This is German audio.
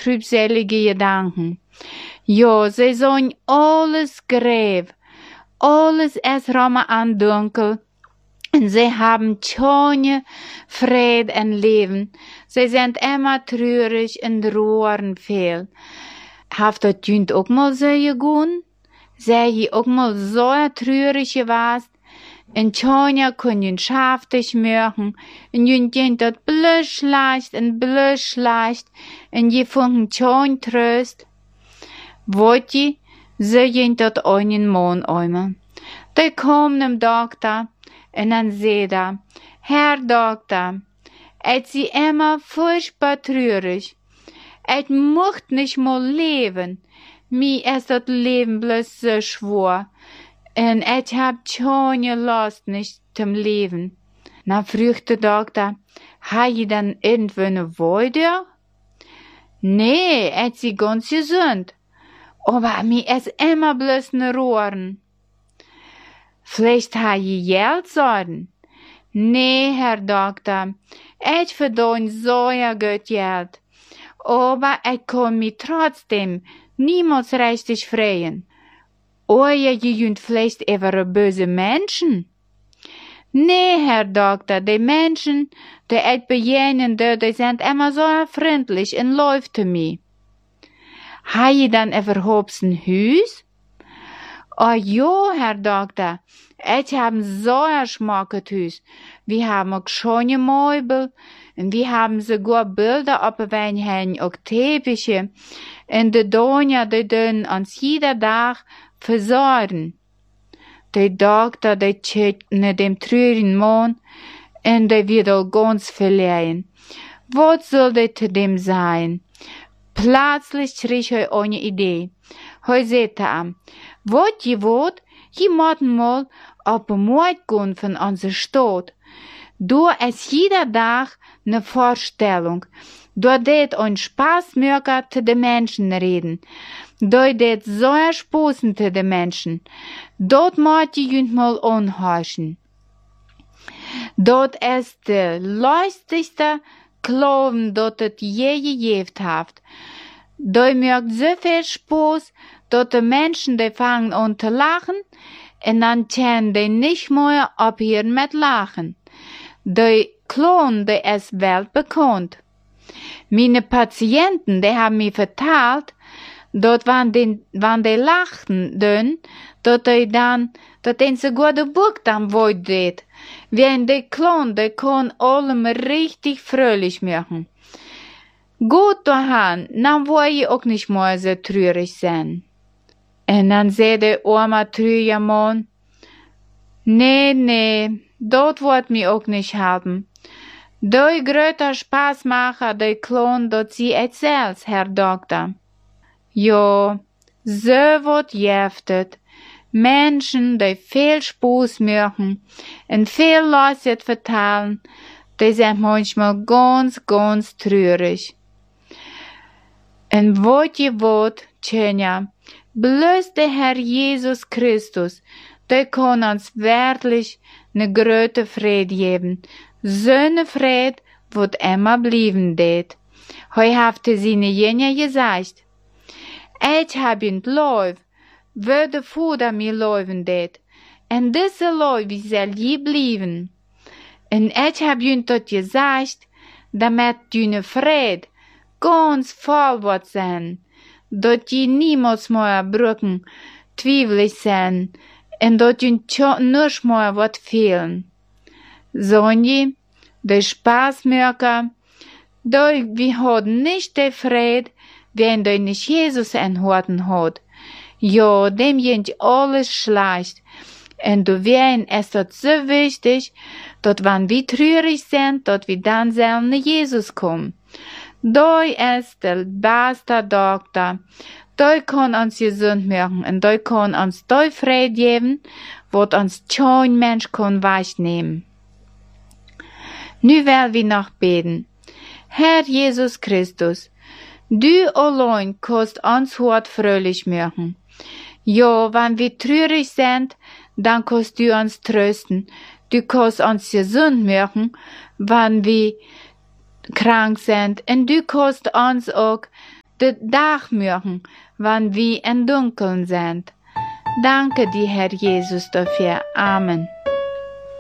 trübselige Gedanken. Ja, sie sollen alles gräb, alles es ramme an dunkel. Und sie haben keine Friede und Leben. Sie sind immer traurig und rohren viel. Habt das Jünd auch mal so gegangen? Sei ihr auch mal so traurig gewesen? Und keine können schaftig machen. Und Jünd gehen dort bloß schlecht. Und je funken keine Tröst. Wollt ihr, sie gehen dort einen Mann einmal. Die kommen am Doktor. Und dann sagt er, Herr Doktor, ich sie immer furchtbar traurig. Ich möchte nicht mal leben. Mir ist das Leben bloß so schwer. Und ich hab keine Lust nicht zum Leben. Na, fragt der Doktor, hat ihr dann irgendwo eine Woide? Nee, ich sie ganz gesund. Aber mir ist immer bloß ne Rohren. Vielleicht hat ihr Geld sorgen? Nee, Herr Doktor, ich verdiene so ja gut Geld. Aber ich kann mich trotzdem niemals richtig freuen. Oder ihr jünt vielleicht über böse Menschen? Nee, Herr Doktor, die Menschen, die ich begegnen, die sind immer so freundlich und läuft zu mir. Hat ihr dann überhaupt ein Haus? Oh ja, Herr Doktor, ich habe so ein schmackes Haus. Wir haben auch schöne Möbel und wir haben sogar Bilder auf der Wand hängen, auch Teppiche. Und die Donja, die tun uns jeden Tag versorgen. Der Doktor, der checkt nach dem traurigen Mann und der wird auch ganz verlieren. Was soll das zu dem sein? Plötzlich kriegt er eine Idee. Er sagt ihm, wat je wollt, je müssen mal auf den Markt gehen von unserer Stadt. Da ist jeder Tag eine Vorstellung. Da det ein Spaßmöger zu den Menschen reden. Da det so Spaßen zu den Menschen. Dort müsst ihr jünd mal anhorchen. Dort ist der lustigste Glauben, dort es je gegeben hat. Da mögt so viel Spaß, dort die Menschen, die fangen an zu lachen, und dann können die nicht mehr abhören mit Lachen. Die Clown, die ist weltbekannt. Meine Patienten, die haben mir vertalt, dort wann die lachten, dort den sogar der Buch dann wollt. Wenn die Clown, die kann allem richtig fröhlich machen. Gut daran, dann wollt ihr auch nicht mehr so traurig sein. Und dann sagt der arme traurige Mann, nee, dort wollt mir auch nicht haben. Die größter Spaßmacher, die Clown, dort sie ich selbst, Herr Doktor. Ja, so wird jeftet. Menschen, die viel Spaß machen und viel Lust verteilen, die sind manchmal ganz traurig. Und was ihr wollt, Tjenja, bloß der Herr Jesus Christus, der kann uns wirklich ne große Friede geben. So ne Friede wird immer bleiben det. Heu habt ihr seine Jünger gesagt. Ich hab ihn Lauf, wo der Vater mir laufen det. Und diese Lauf soll je bleiben. Und ich hab ihn dort gesagt, damit deine Friede ganz voll wird sein, dort je niemals mehr Brücken twiebelig sein, und dort je nicht mehr wird fehlen. Sonje, der Spaßmaker, wir haben nicht den Fried, wenn der nicht Jesus enthalten hat. Ja, dem geht alles schlecht. Und du wären es dort so wichtig, dort wann wir traurig sind, dort wir dann selber Jesus kommen. Da ist der beste Doktor. Da kann uns gesund machen und da kann uns da Fried geben, was uns kein Mensch kann wegnehmen. Nu will wir noch beten. Herr Jesus Christus, du allein kannst uns heute fröhlich machen. Ja, wenn wir traurig sind, dann kannst du uns trösten. Du kannst uns gesund machen, wenn wir krank sind. Und du kannst uns auch de Tag machen, wann wir im Dunkeln sind. Danke dir, Herr Jesus, dafür. Amen.